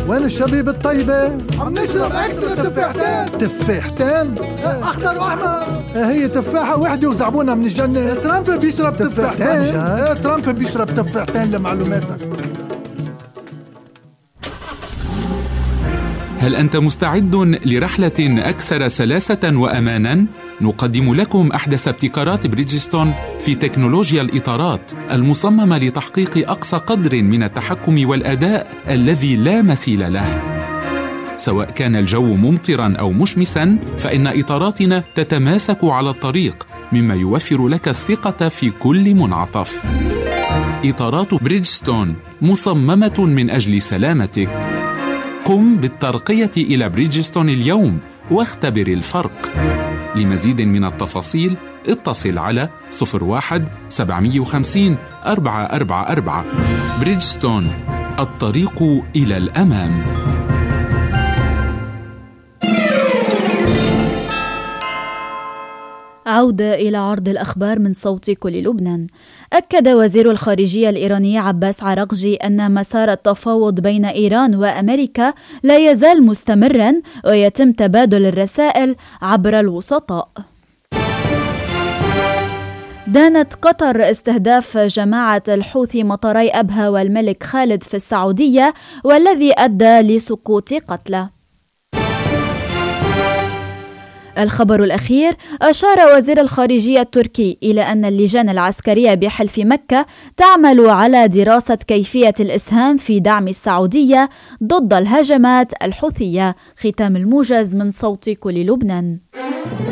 وين الشبيب الطيبة؟ عم نشرب اكسترا تفاحتين. تفاحتين؟ اخضر واحمر. هي تفاحة وحدة وزعبونها من الجنة. ترامب بيشرب تفاحتين. ترامب بيشرب تفاحتين لمعلوماتك. هل أنت مستعد لرحلة أكثر سلاسة وأماناً؟ نقدم لكم أحدث ابتكارات بريدجستون في تكنولوجيا الإطارات المصممة لتحقيق أقصى قدر من التحكم والأداء الذي لا مثيل له. سواء كان الجو ممطراً أو مشمساً، فإن إطاراتنا تتماسك على الطريق، مما يوفر لك الثقة في كل منعطف. إطارات بريدجستون مصممة من أجل سلامتك. قم بالترقية إلى بريدجستون اليوم واختبر الفرق. لمزيد من التفاصيل اتصل على 01-750-444. بريدجستون، الطريق إلى الأمام. عودة إلى عرض الأخبار من صوت كل لبنان. أكد وزير الخارجية الإيراني عباس عراقجي أن مسار التفاوض بين إيران وأمريكا لا يزال مستمراً ويتم تبادل الرسائل عبر الوسطاء. دانت قطر استهداف جماعة الحوثي مطاري أبها والملك خالد في السعودية، والذي أدى لسقوط قتلى. الخبر الأخير: أشار وزير الخارجية التركي إلى أن اللجان العسكرية بحلف مكة تعمل على دراسة كيفية الإسهام في دعم السعودية ضد الهجمات الحوثية. ختام الموجز من صوت كل لبنان.